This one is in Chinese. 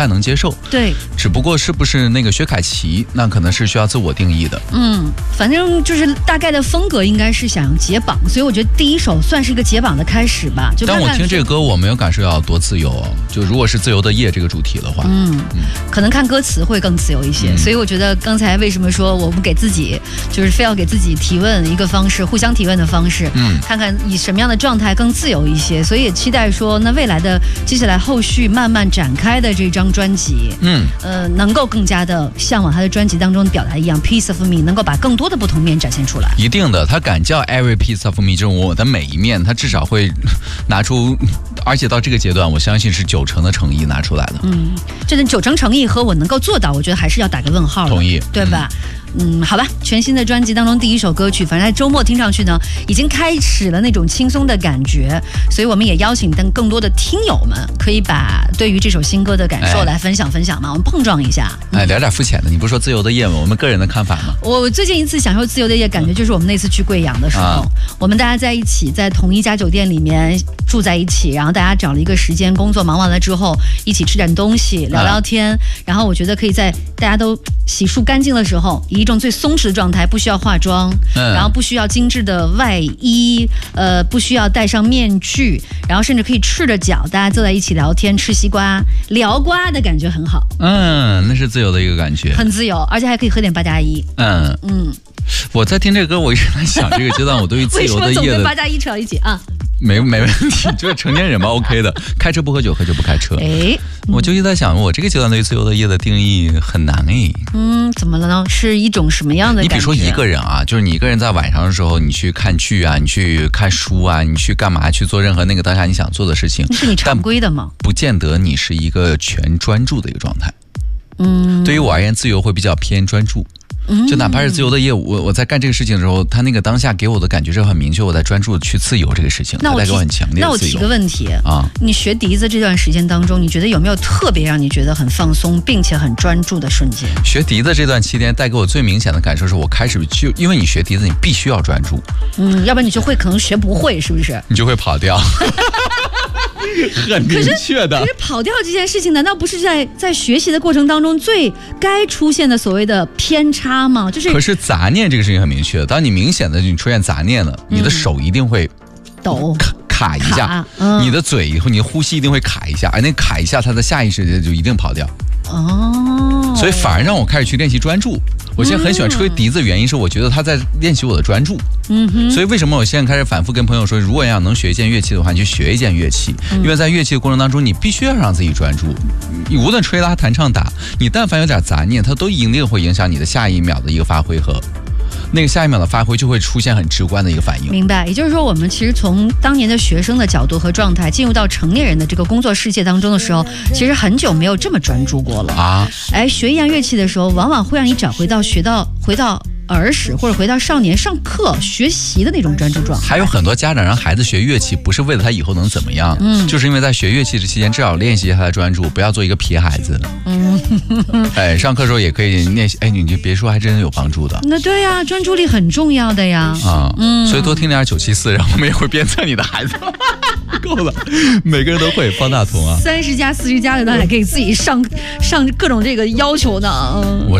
太能接受。 对， 只不过是不是那个薛凯琪，那可能是需要自我定义的。 反正就是大概的风格应该是想解绑，所以我觉得第一首算是一个解绑的开始吧。就看看但我听这个歌，我没有感受到多自由哦。就如果是自由的夜这个主题的话， 可能看歌词会更自由一些。所以我觉得刚才为什么说我们给自己就是非要给自己提问一个方式，互相提问的方式，看看以什么样的状态更自由一些。所以也期待说，那未来的接下来后续慢慢展开的这张专辑，能够更加的像往他的专辑当中表达一样 ，Piece of Me 能够把更多的不同面展现出来。 一定的，他敢叫 Every Piece of Me， 就是我的每一面，他至少会拿出，而且到这个阶段，我相信是90%的诚意拿出来的。 这90%诚意和我能够做到，我觉得还是要打个问号的， 同意， 对吧？好吧，全新的专辑当中第一首歌曲，反正在周末听上去呢，已经开始了那种轻松的感觉，所以我们也邀请更多的听友们，可以把对于这首新歌的感受来分享分享嘛，我们碰撞一下。 聊点肤浅的，你不是说自由的夜吗？我们个人的看法吗？ 我最近一次享受自由的夜感觉，就是我们那次去贵阳的时候，我们大家在一起，在同一家酒店里面住在一起，然后大家找了一个时间，工作忙完了之后，一起吃点东西，聊聊天，然后我觉得可以在大家都洗漱干净的时候，以一种最松弛的状态，不需要化妆，然后不需要精致的外衣，不需要戴上面具，然后甚至可以赤着脚，大家坐在一起聊天，吃西瓜，聊瓜的感觉很好。 那是自由的一个感觉， 很自由，而且还可以喝点8+1。 我在听这个歌，我一直在想，这个阶段我对于自由的夜的为什么总跟8+1扯到一起啊？ 没问题，就是成年人嘛，OK 的。开车不喝酒，喝酒不开车。我就一直在想，我这个阶段对于自由的夜的定义很难怎么了呢？是一种什么样的感觉？ 你比如说一个人啊，就是你一个人在晚上的时候，你去看剧啊，你去看书啊，你去干嘛？去做任何那个当下你想做的事情， 是你常规的吗？ 不见得你是一个全专注的一个状态。对于我而言，自由会比较偏专注。就哪怕是自由的业务，我在干这个事情的时候，他那个当下给我的感觉是很明确，我在专注的去自由这个事情，他带给我很强烈的自由。 那我提个问题啊，你学笛子这段时间当中，你觉得有没有特别让你觉得很放松并且很专注的瞬间？ 学笛子这段期间带给我最明显的感受是我开始就因为你学笛子，你必须要专注， 要不然你就会可能学不会，是不是？ 你就会跑掉。很明确的。 可是跑掉这件事情，难道不是在学习的过程当中最该出现的所谓的偏差吗？ 可是杂念这个事情很明确的，当你明显的你出现杂念了，你的手一定会抖卡一下，你的嘴以后你的呼吸一定会卡一下，而那卡一下，它的下意识就一定跑掉。所以反而让我开始去练习专注。我现在很喜欢吹笛子，原因是我觉得他在练习我的专注。所以为什么我现在开始反复跟朋友说，如果要能学一件乐器的话，你去学一件乐器，因为在乐器的过程当中，你必须要让自己专注。你无论吹拉弹唱打，你但凡有点杂念，它都一定会影响你的下一秒的一个发挥和那个下一秒的发挥，就会出现很直观的一个反应。 明白，也就是说，我们其实从当年的学生的角度和状态，进入到成年人的这个工作世界当中的时候，其实很久没有这么专注过了啊！学一样乐器的时候，往往会让你找回到儿时或者回到少年上课学习的那种专注状态。 还有很多家长让孩子学乐器，不是为了他以后能怎么样，就是因为在学乐器的期间，至少练习他的专注，不要做一个皮孩子。上课的时候也可以练习。你就别说，还真有帮助的。 那对呀，专注力很重要的呀。 所以多听点974，然后我们也会鞭策你的孩子。够了，每个人都会方大同啊。 30+40+的，还给自己上各种这个要求呢。